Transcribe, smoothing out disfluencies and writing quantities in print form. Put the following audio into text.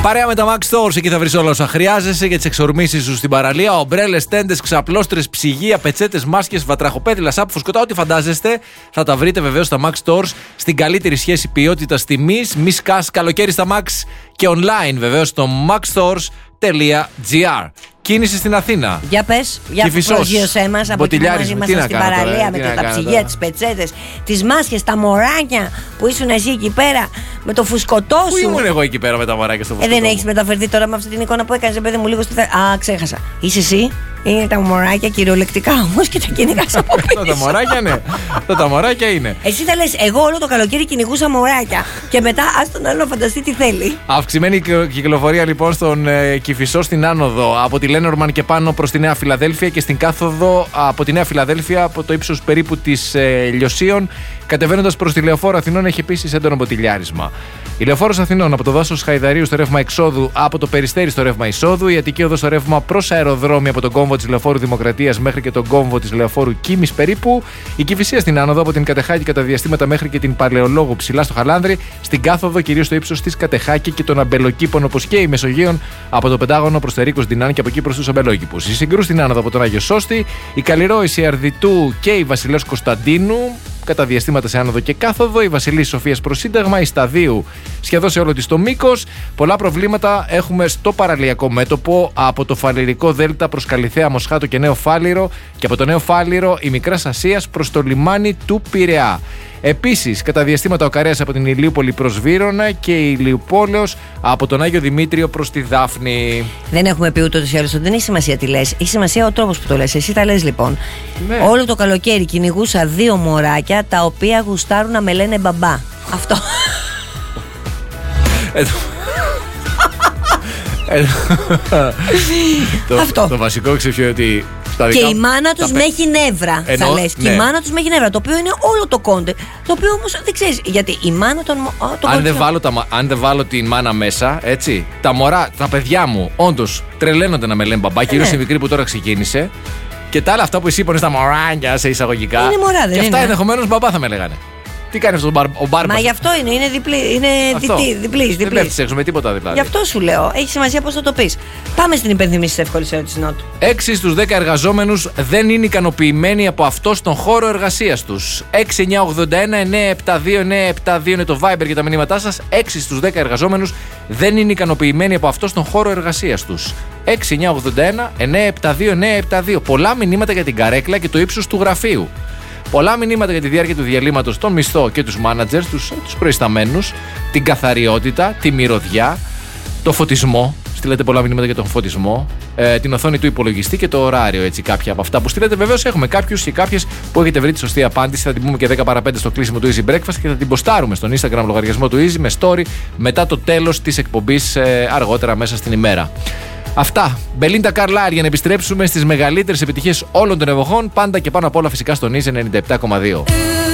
Παρέα με τα Max Stores, εκεί θα βρεις όλα όσα χρειάζεσαι για τις εξορμήσεις σου στην παραλία. Ομπρέλες, τέντες, ξαπλώστρες, ψυγεία, πετσέτες, μάσκες, βατραχοπέδιλα, σάπ, φουσκωτά, ό,τι φαντάζεστε. Θα τα βρείτε βεβαίως στα Max Stores στην καλύτερη σχέση ποιότητας τιμής. Μη σκάς, καλοκαίρι στα Max και online βεβαίως στο maxstores.gr. Κίνηση στην Αθήνα. Για πες, για προσγείωσέ μας από εκεί μαζί μας στην παραλία με τα ψυγεία, τις πετσέτες, τις μάσκες, τα μωράκια που ήσουν εσύ εκεί πέρα με το φουσκωτό σου. Πού ήμουν εγώ εκεί πέρα με τα μωράκια στο φουσκωτό? Δεν έχεις μεταφερθεί τώρα με αυτή την εικόνα που έκανες, παιδί μου, λίγο στη θέση. Α, ξέχασα. Είσαι εσύ? Είναι τα μωράκια κυριολεκτικά όμως και τα κυνηγάς από πίσω. Τα μωράκια, ναι. Τα μωράκια είναι. Εσύ θα λες, εγώ όλο το καλοκαίρι κυνηγούσα μωράκια. Και μετά, ας τον άλλο να φανταστεί τι θέλει. Αυξημένη κυκλοφορία λοιπόν στον Κηφισό στην άνοδο από τη Λένορμαν και πάνω προς τη Νέα Φιλαδέλφια και στην κάθοδο από τη Νέα Φιλαδέλφια από το ύψος περίπου της Λιωσίων. Κατεβαίνοντας προς τη Λεωφόρο Αθηνών έχει επίσης έντονο μποτιλιάρισμα. Η Λεωφόρος Αθηνών από το δάσος Χαϊδαρίου στο ρεύμα εξόδου, από το Περιστέρι στο ρεύμα εισόδου, η Αττική Οδός στο ρεύμα προς αεροδρόμιο από τον κόμβο της Λεωφόρου Δημοκρατίας μέχρι και τον κόμβο της Λεωφόρου Κίμης περίπου, η Κηφισία στην άνοδο από την Κατεχάκη κατά διαστήματα μέχρι και την Παλαιολόγου ψηλά στο Χαλάνδρη, στην κάθοδο κυρίως στο ύψος της Κατεχάκη και των Αμπελοκήπων όπως και η Μεσογείων από το Πεντάγωνο προς το Ερίκος Ντινάν και από εκεί προς τους Αμπελόκηπους. Η Συγκρού στην άνοδο από τον Άγιο Σώστη, η Καλλιρόηση Αρδιτού και η Βασιλέως Κωνσταντίνου. Κατά διαστήματα σε άνοδο και κάθοδο, η Βασιλής Σοφίας προς Σύνταγμα, η Σταδίου σχεδόν σε όλο της το μήκος. Πολλά προβλήματα έχουμε στο παραλιακό μέτωπο από το Φαλιρικό Δέλτα προς Καλιθέα, Μοσχάτο και Νέο Φάληρο και από το Νέο Φάληρο η Μικράς Ασίας προς το λιμάνι του Πειραιά. Επίσης, κατά διαστήματα ο Καρέας από την Ηλιούπολη προς Βύρωνα και η Ηλιουπόλεως από τον Άγιο Δημήτριο προς τη Δάφνη. Δεν έχουμε πει ούτως ή άλλως ότι δεν έχει σημασία τι λες. Έχει σημασία ο τρόπος που το λες. Εσύ τα λες λοιπόν. Ναι. Όλο το καλοκαίρι κυνηγούσα 2 μωράκια τα οποία γουστάρουν να με λένε μπαμπά. Αυτό. Αυτό. Το βασικό ξεφύγει ότι. Και η μάνα τους με έχει νεύρα, θα λες. Ναι. Και η μάνα τους με έχει νεύρα, το οποίο είναι όλο το κόντε. Το οποίο όμως δεν ξέρεις. Γιατί η μάνα των. Αν δεν βάλω την μάνα μέσα, έτσι. Τα μωρά, τα παιδιά μου, όντως τρελαίνονται να με λένε μπαμπά, κυρίως η μικρή που τώρα ξεκίνησε. Και τα άλλα αυτά που εσύ είπες τα μωράκια σε εισαγωγικά. Είναι μωρά, δεν είναι? Και αυτά ενδεχομένως μπαμπά θα με λέγανε. Τι κάνει αυτό ο μπάρμπα? Μα γι' αυτό είναι διπλή. Δεν πέφτει έξω με τίποτα διπλά. Γι' αυτό σου λέω. Έχει σημασία πώς θα το πεις. Πάμε στην υπενθυμίση της εύκολης ερώτησης Νότου. 6 στους 10 εργαζόμενους δεν είναι ικανοποιημένοι από αυτό στον χώρο εργασίας τους. 6-981-972-972 είναι το Viber για τα μηνύματά σας. 6 στους 10 εργαζόμενους δεν είναι ικανοποιημένοι από αυτό στον χώρο εργασίας τους. 6-981-972-972. Πολλά μηνύματα για την καρέκλα και το ύψος του γραφείου. Πολλά μηνύματα για τη διάρκεια του διαλύματος, τον μισθό και τους μάνατζερς, τους προϊσταμένους, την καθαριότητα, τη μυρωδιά, το φωτισμό. Στείλετε πολλά μηνύματα για τον φωτισμό, την οθόνη του υπολογιστή και το ωράριο. Έτσι, κάποια από αυτά που στείλετε. Βεβαίως έχουμε κάποιους και κάποιες που έχετε βρει τη σωστή απάντηση. Θα την πούμε και 10 παρα 5 στο κλείσιμο του Easy Breakfast και θα την ποστάρουμε στον Instagram λογαριασμό του Easy με story μετά το τέλος της εκπομπής αργότερα μέσα στην ημέρα. Αυτά. Μπελίντα Καρλάρ για να επιστρέψουμε στις μεγαλύτερες επιτυχίες όλων των εποχών. Πάντα και πάνω απ' όλα φυσικά στον Easy 97,2.